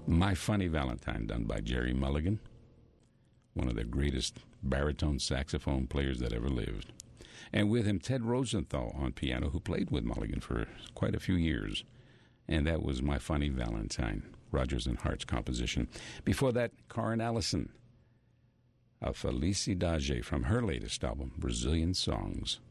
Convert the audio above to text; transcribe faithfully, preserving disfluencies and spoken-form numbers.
My Funny Valentine, done by Jerry Mulligan, one of the greatest baritone saxophone players that ever lived. And with him, Ted Rosenthal on piano, who played with Mulligan for quite a few years. And that was My Funny Valentine, Rodgers and Hart's composition. Before that, Karen Allison, a Felicidade from her latest album, Brazilian Songs.